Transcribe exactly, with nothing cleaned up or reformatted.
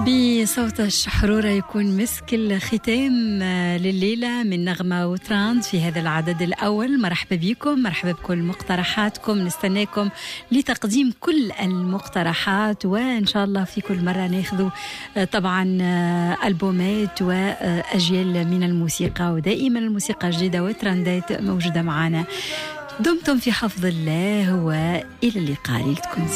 بصوت الشحرورة يكون مسك الختام لليلة من نغمة وتراند في هذا العدد الأول. مرحبا بكم، مرحبا بكل مقترحاتكم، نستناكم لتقديم كل المقترحات، وإن شاء الله في كل مرة ناخذوا طبعا ألبومات وأجيال من الموسيقى، ودائما الموسيقى جديدة وترندات موجودة معنا. دمتم في حفظ الله وإلى اللقاء. ليلتكم